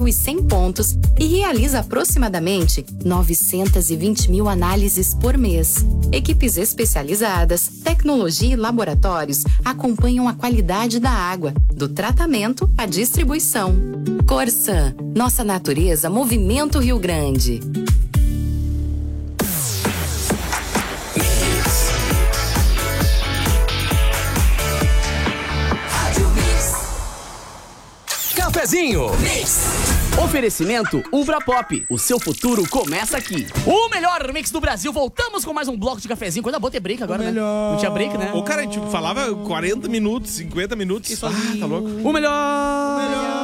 2.100 pontos e realiza aproximadamente 920 mil análises por mês. Equipes especializadas, tecnologia e laboratórios acompanham a qualidade da água, do tratamento à distribuição. Corsan, nossa natureza movimenta o Rio Grande. Cafezinho. Mix. Oferecimento Ubra Pop. O seu futuro começa aqui. O melhor mix do Brasil. Voltamos com mais um bloco de cafezinho. Coisa boa ter break agora, né? Não tinha break, né? O cara, a gente falava 40 minutos, 50 minutos. Tá louco? O melhor.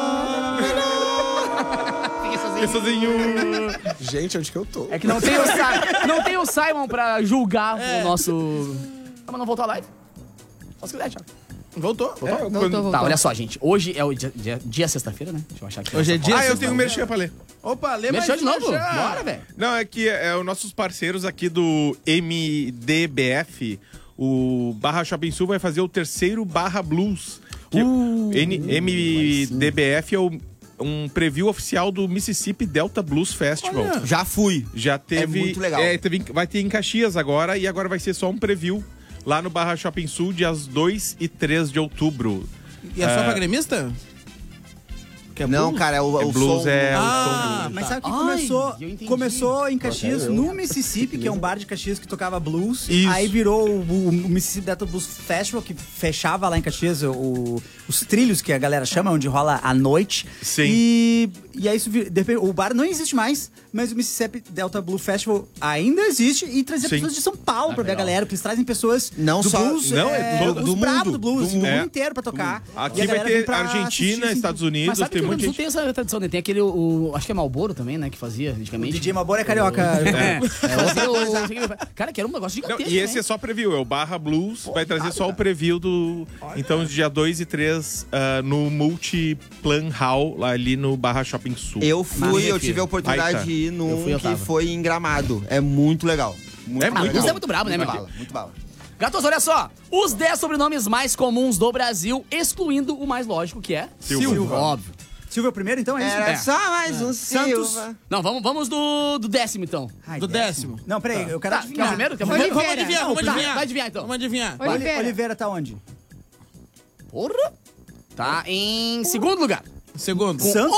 Fiquei sozinho. Gente, onde que eu tô? É que não tem o Simon pra julgar o nosso... Mas não voltou a live? Só se quiser, Thiago. Voltou? Voltou. Tá, olha só, gente. Hoje é o dia sexta-feira, né? Deixa eu achar aqui. Hoje é dia. eu tenho um merchan pra ler. Opa, lê mais Mexeu de novo? merchan. Bora, velho. Não, é que os nossos parceiros aqui do MDBF, o Barra Shopping Sul vai fazer o terceiro Barra Blues. MDBF é um preview oficial do Mississippi Delta Blues Festival. Olha. Já fui. Já teve. É muito legal. Vai ter em Caxias agora e agora vai ser só um preview lá no Barra Shopping Sul, dias 2 e 3 de outubro. E é só pra gremista? Que é não, blues? Cara, o blues som. é o Ah, mas sabe o que começou? eu entendi. Começou em Caxias, no Mississippi, que é um bar de Caxias que tocava blues. Isso. Aí virou o Mississippi Delta Blues Festival, que fechava lá em Caxias os trilhos, que a galera chama, onde rola à noite. Sim. E aí o bar não existe mais, mas o Mississippi Delta Blues Festival ainda existe e trazia Sim. pessoas de São Paulo pra ver a galera, porque eles trazem pessoas Não do só- blues, não, os bravos do blues, do É. mundo inteiro pra tocar. E Aqui a vai galera vem ter pra Argentina, assistir, assim, Estados Mas Unidos, sabe que tem o Rio muita Grande do Sul gente. tem essa tradição, né? Tem aquele, acho que é Marlboro também, né? Que fazia O antigamente. DJ Mabora é carioca. Cara, que era um negócio Não, gigantesco, e esse né? é só preview, é o Barra Blues, vai trazer só o preview do... Então, dia 2 e 3 no Multiplan Hall, lá ali no Barra Shopping Sul. Eu tive a oportunidade Baita. de ir Eu num fui, eu que tava. foi em Gramado. É muito legal. Muito muito legal. Você é muito brabo, né, meu Muito filho? bala, muito bala. Gatos, olha só. Os 10 sobrenomes mais comuns do Brasil, excluindo o mais lógico, que é... Silva. Óbvio. Silvio é o primeiro, então? É isso? Era É. só mais um Santos. Silva. Não, vamos do décimo, então. Ai, Do décimo. Não, peraí, eu quero Tá, quer o adivinhar. primeiro? Quer o Vamos primeiro? adivinhar, vamos Tá, adivinhar. vai adivinhar, então. Vamos adivinhar. Oliveira tá onde? Porra. Tá em segundo lugar. Segundo. Com Santos?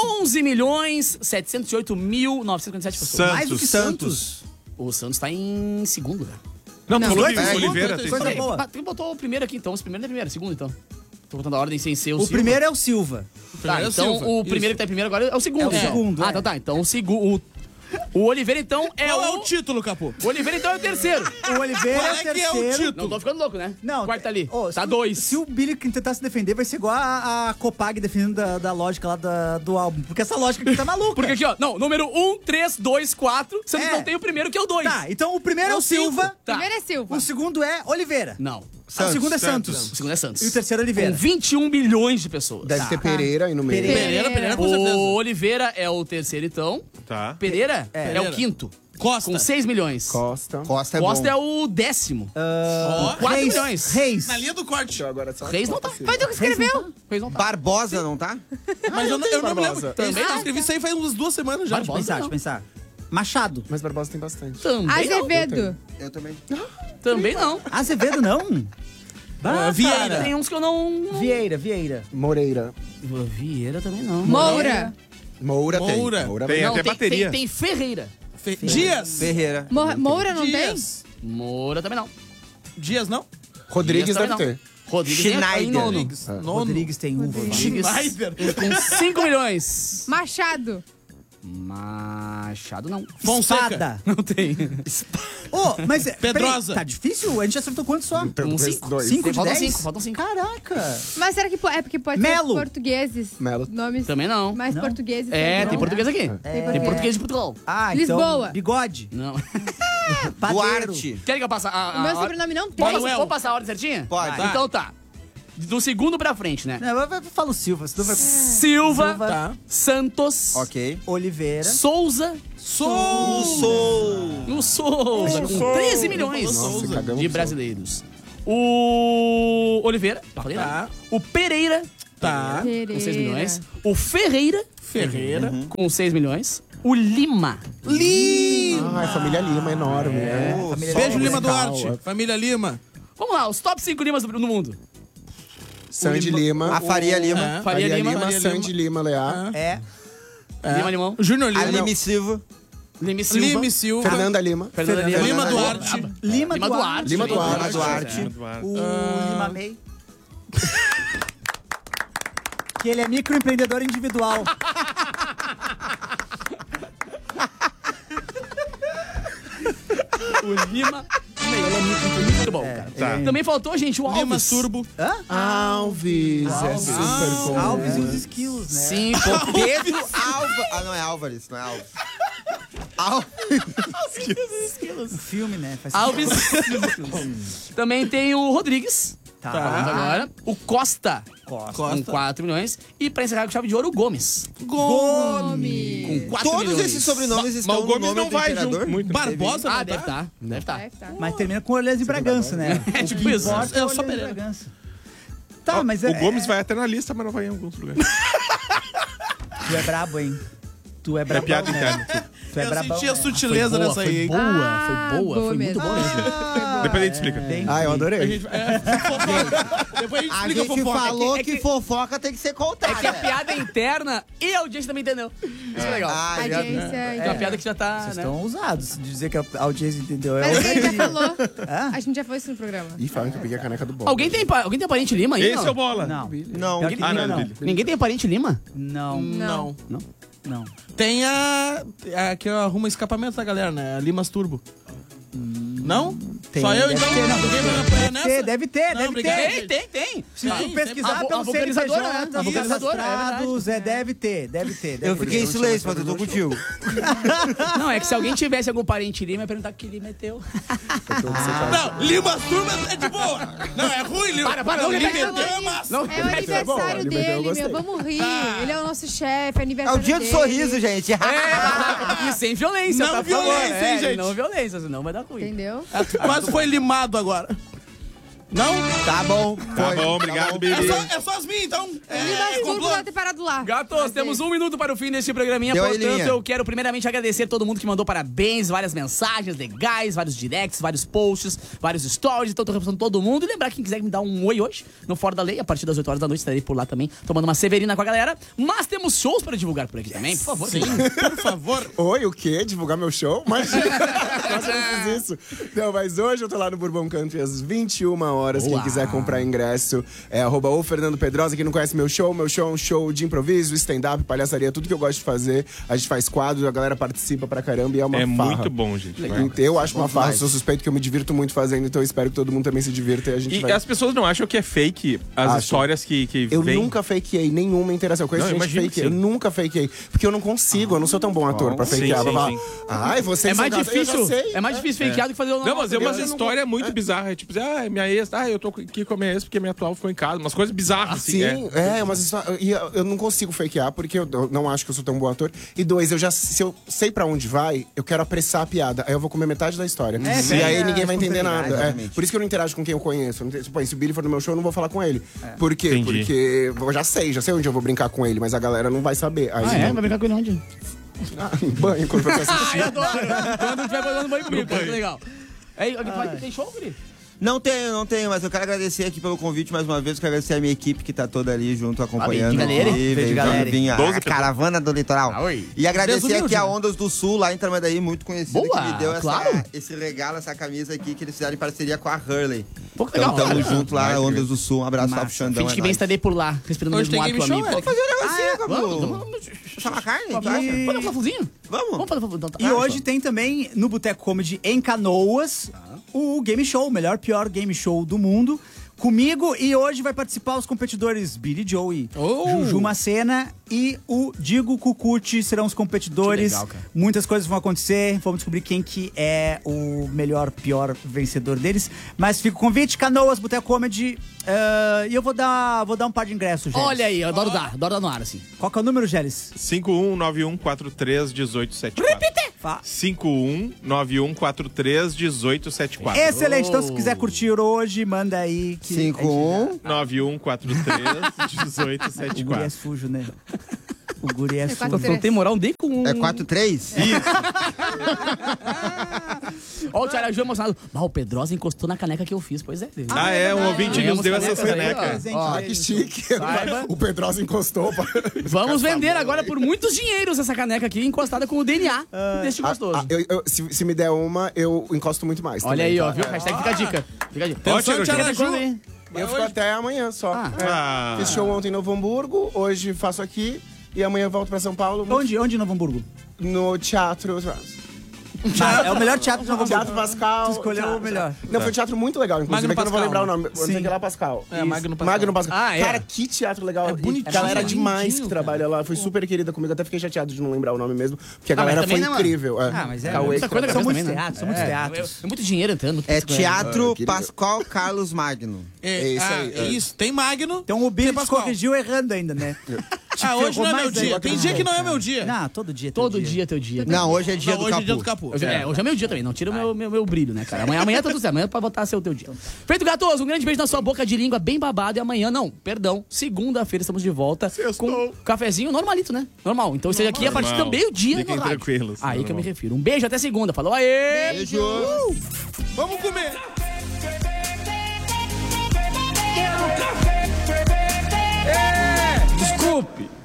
11.708.957 pessoas. Santos. Mais do que Santos. O Santos tá em segundo lugar. Não, tu falou dois, que é, Oliveira tem coisa Silva. boa. Tu botou o primeiro aqui, então. Os primeiros é primeiro, segundo, então. Tô botando a ordem sem ser o O Silva. primeiro é o Silva. Tá, primeiro é o então Silva. o primeiro Isso. que tá em primeiro agora é o segundo. É o segundo, Ah, é. então tá. Então o segundo... O Oliveira, então, é Qual é o... o título, Capu? O Oliveira, então, é o terceiro. O Oliveira Qual é o é que é o terceiro. título? Não tô ficando louco, né? Não, Quarto tá ali. Ô, Tá se o- 2. Se o Billy tentar se defender, vai ser igual a Copag defendendo da lógica lá do álbum. Porque essa lógica aqui tá maluca. Porque aqui, ó, não, número 1, 3, 2, 4, sendo que É. não tem o primeiro, que é o 2. Tá, então o primeiro é o cinco. Silva, Tá. Primeiro é Silva. o segundo é Oliveira. Não. O segundo é Santos. O segundo é Santos. E o terceiro é Oliveira. Com 21 milhões de pessoas. Deve ter Pereira aí no meio. Pereira, com certeza. O Oliveira é o terceiro, então. Tá. Pereira é Pereira. o quinto. Costa. Com 6 milhões. Costa é Costa bom. é o décimo. Ó, 4 Reis. milhões. Reis. na linha do corte. Reis não tá. Foi tu que escreveu? Reis não tá. Barbosa, não tá? Mas eu não me lembro. Barbosa. Também eu escrevi isso aí faz umas 2 semanas já. Barbosa. Deixa eu pensar. Machado. Mas Barbosa tem bastante. Também não. Azevedo. Eu também. Também não. Azevedo não. Bah, Vieira. cara. Tem uns que eu não... Vieira. Moreira. Vieira também não. Moura. Moura tem. Moura. Tem Não, até bateria. Tem Ferreira. Dias. Ferreira. Moura não tem? Dias. Moura também não. Dias, não? Rodrigues Dias deve também não. ter. Rodrigues Schneider. é em nono. Rodrigues. Nono. Rodrigues tem uva. Schneider. Com 5 milhões. Machado. Machado não. Fonseca. Espada. Não tem. Ô, mas... Pedrosa. peraí, tá difícil? A gente acertou quantos só? Um 5. Dois. 5 de Faltam 10? 5, faltam 5. Caraca. Mas será que é porque pode Melo. ser portugueses? Melo. Nomes Também não. mais Não? portugueses. É, sempre, tem não? português aqui. Tem português de Portugal. Ah, Lisboa. então... Bigode. Não. Padeiro. Duarte. Querem que eu passe a O meu sobrenome não tem. Vou passar a ordem certinha? Pode. Tá. Então tá. Do segundo pra frente, né? Não, fala o Silva, senão vai... Silva, Tá. Santos, Ok. Oliveira. Souza, o Souza, com 13 milhões Nossa, cagamos de no brasileiros. O Oliveira, já falei, né? Tá. O Pereira, Tá. com 6 milhões. O Ferreira, Ferreira. com 6 milhões. O Lima. Lima. Ai, família Lima, enorme, né? Beijo, Lima musical, Duarte. Família Lima. Vamos lá, os top 5 Limas no mundo. Sandy Lima. A Faria Lima. Faria Lima. Faria Sandy Lima, Leá. É. Lima Limão. Júnior A Lima. Lime Silva. Lima Silva. Lime Silva. Fernanda Lima. Fernanda Lima. Lima Duarte. Lima Lima Duarte. Lima também. Duarte. Duarte. O Lima May. Que ele é microempreendedor individual. O Lima. Muito bom, cara. Tá. Também faltou, gente, o Lima Alves. Turbo. Alves. É super comum. Alves e os skills, né? Sim, pô. Pedro Alva. Ah, não é Álvares, não é Alves. O filme, né? Faz Alves. Também tem o Rodrigues. Tá. Falando agora. O Costa. Costa. Com 4 milhões. E pra encerrar com chave de ouro, o Gomes. Gomes. Com 4 Todos milhões. esses sobrenomes Mas estão o no Gomes nome não do vai imperador. junto muito. Barbosa Ah, não deve tá? estar. Deve estar. Deve tá. Mas termina com Orleans e Bragança, né? É O tipo que isso. importa É é só Orleans e Pereira. Bragança. Tá, mas O Gomes vai até na lista, mas não vai em alguns lugares. Tu é brabo, hein? Tu é É brabo. piada interna. Tu é Eu brabão, senti a né? sutileza nessa aí, hein? Foi boa, Ah, foi boa. Foi Gomes. muito boa mesmo. Depois a gente explica. Ah, eu adorei. Depois a gente A explica gente fofoca. falou É que- que fofoca tem que ser contada. É que a piada é interna e a audiência também entendeu. Isso é legal. Ah, A já- audiência. É uma piada que já tá, Vocês né? estão ousados de dizer que a audiência entendeu. Mas a gente já falou. Hã? A gente já falou isso no programa. Ih, falam que eu peguei a caneca do bom. Alguém tem parente Lima aí? Esse não? é o Bola. Não. Não. Pior que Ah, ninguém não, não. Billy. Ninguém tem parente Lima? Não. Não. Não. Tem a que arruma escapamento da galera, né? A Limas Turbo. Não? Tem, Só eu, deve então? ter, não. Ninguém vai me apoiar nessa? Deve ter. obrigado. Tem. Se tu Tem, pesquisar A pelo vulcanizadora, né? CNPJ, A vulcanizadora, é cadastrados, deve ter. Eu fiquei em silêncio, mas eu tô contigo. Não, é que se alguém tivesse algum parente Lima, ia perguntar que Lima é teu. Não, Limas Turbo é de boa. Não, é ruim, Lima. Para, não, Lima repete, é massa. Não, É o aniversário bom, eu dele, gostei. meu. Vamos rir. Ele é o nosso chefe, É aniversário o dia do dele. sorriso, gente. E sem violência, Não tá? Por violência, favor. hein, gente? Não violência, senão vai dar ruim. Entendeu? Tu quase foi limado agora. Não? Tá bom. Tá foi. bom, obrigado, bom. Billy. É só as minhas, então. Mas tudo complô. deve ter parado lá. Gatos, temos 1 minuto para o fim deste programinha, Deu aí, portanto Liminha. eu quero primeiramente agradecer todo mundo que mandou parabéns, várias mensagens legais, vários directs, vários posts, vários stories, então tô representando todo mundo. E lembrar quem quiser me dar um oi hoje, no Fora da Lei, a partir das 8 horas da noite, estarei por lá também, tomando uma severina com a galera. Mas temos shows para divulgar por aqui também, por favor. Sim, por favor. Oi, o quê? Divulgar meu show? Imagina. Nossa, eu não fiz isso. Não, mas hoje eu tô lá no Bourbon Country às 21 horas. Boa. Quem quiser comprar ingresso é @o Fernando Pedrosa. Quem não conhece meu show é um show de improviso, stand-up, palhaçaria, tudo que eu gosto de fazer. A gente faz quadros, a galera participa pra caramba e é uma É farra. muito bom, gente. Eu acho uma farra, demais. sou suspeito que eu me divirto muito fazendo, então eu espero que todo mundo também se divirta e a gente E vai... as pessoas não acham que é fake as Acham. histórias que Eu vêm? nunca fakeei nenhuma interação. Eu conheço Não, gente imagino fake. que Eu sim. nunca fakeei. Porque eu não consigo, eu não sou tão bom ator pra Sim, fakear. sim, Pra falar, sim. ai, você É mais eu já difícil, sei. é mais difícil fakear do que fazer o Não, mas é umas Eu não histórias vou- muito bizarras. Tipo, minha ex, eu tô aqui com a minha ex porque minha atual ficou em casa. Umas coisas bizarras, assim. Sim, mas histórias. E eu não consigo fakear porque eu não acho que eu sou tão bom ator. E dois, se eu sei pra onde vai, eu quero apressar a piada. Aí eu vou comer metade da história. E tem aí a ninguém vai entender nada. exatamente. Por isso que eu não interajo com quem eu conheço. Não tem- Tipo, se o Billy for no meu show, eu não vou falar com ele. Por quê? Entendi. Porque eu já sei onde eu vou brincar com ele, mas a galera não vai saber. Aí, Ah, é? Vai brincar com ele onde? em banho, quando for pra assistir. Ai, adoro. Quando tiver fazendo banho comigo, cara, que legal. Aí, tem show, Guri? Não tenho, mas eu quero agradecer aqui pelo convite mais uma vez. Quero agradecer a minha equipe que tá toda ali junto, acompanhando. beijo, galera. aqui, Beijo, galera. Vim 12 a caravana do litoral. Ah, oi. E agradecer Desumilde, aqui a né? Ondas do Sul, lá em Tramandaí, muito conhecida, Boa, que me deu claro. esse regalo, essa camisa aqui, que eles fizeram em parceria com a Hurley. Pô, que Então legal, tamo cara. junto lá, Ondas do Sul. Um abraço lá pro Xandão. Finge que é bem nóis. estarei por lá, respirando o Hoje mesmo ar tem que o game amigo. show, Fazer um negocinho, Vamos, Gabu. vamos. Chama a carne? Vamos tu acha? fazer um flafuzinho? Vamos. Vamos fazer um flafuzinho. E hoje tem também no Boteco Comedy em Canoas o Game Show, o melhor, pior game show do mundo. Comigo, e hoje vai participar os competidores Billy Joey, Juju Macena e o Digo Cucucci serão os competidores. Que legal, cara. Muitas coisas vão acontecer, vamos descobrir quem que é o melhor, pior vencedor deles. Mas fica o convite, Canoas, Boteco Comedy, e eu vou dar um par de ingressos, Gélis. Olha aí, eu adoro dar no ar, assim. Qual que é o número, Gélis? 5191431874. 5191431874. Excelente. Então, se quiser curtir hoje, manda aí. 5191431874. O guri é sujo, né? O guri é sujo. 4-3. Não tem moral nem com um... É 4-3? Ó, o Thiago emocionado. O Pedrosa encostou na caneca que eu fiz. Pois é. Um ouvinte nos deu essa caneca. Ó, Que chique. Saiba. O Pedrosa encostou. vamos vender agora por muitos dinheiros essa caneca aqui, encostada com o DNA deste gostoso. Se me der uma, eu encosto muito mais. Olha também, aí, tá? ó, viu? Hashtag fica a dica. Fica a dica. Atenção, Tiago, Tiaraju. Quando, hein? Eu fico até amanhã só. Ah. Fiz show ontem em Novo Hamburgo, hoje faço aqui e amanhã eu volto pra São Paulo Onde em Novo Hamburgo? no Teatro. É o melhor teatro de Novo Hamburgo. Teatro Pascal. Tu escolheu o melhor. Não, foi um teatro muito legal, inclusive, Magno é que eu não vou Pascal. lembrar o nome. Vou dizer que é lá Pascal. É, Isso. Magno Pascal. Magno Pascal. Ah, é. Cara, que teatro legal. É bonitinho, Galera é demais lindinho, que cara. trabalha lá. Foi super querida comigo. Até fiquei chateado de não lembrar o nome mesmo. Porque a mas galera também, foi né, mano? incrível. Mas é Cauê, muita coisa São muitos também, né? teatros, são muitos teatros. É muito dinheiro entrando. É Teatro querido. Pascoal Carlos Magno. É isso aí, É isso. Tem Magno. Então o Billy tem te Pascoal. corrigiu errando ainda, né? Hoje não é meu mais dia. aí. Tem dia que não é meu dia. Não, todo dia. é teu Todo dia é teu dia. Não, hoje é dia Não, do hoje é Capu. dia do Capu. Hoje é meu dia também, não tira o meu brilho, né, cara? Amanhã tá tudo certo, amanhã pode voltar a ser o teu dia. Feito, Gatoso, um grande beijo na sua boca de língua, bem babado. E amanhã, segunda-feira estamos de volta com cafezinho normalito, né? Normal. Então esteja aqui a partir do meio-dia. Fiquem no rádio. tranquilos. Aí que eu me refiro. Um beijo, até segunda. Falou, aê! Beijo. Vamos comer. Desculpe.